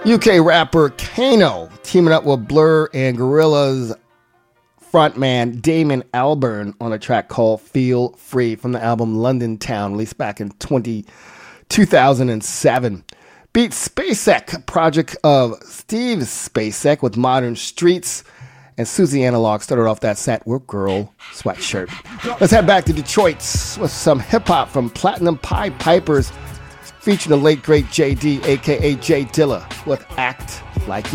UK rapper Kano teaming up with Blur and Gorillaz frontman Damon Albarn on a track called Feel Free from the album London Town, released back in 2007. Beat Spacek, a project of Steve Spacek with Modern Streets, and Susie Analog started off that set with Girl Sweatshirt. Let's head back to Detroit with some hip-hop from Platinum Pie Pipers, featuring the late great JD, aka Jay Dilla, with Act Like You.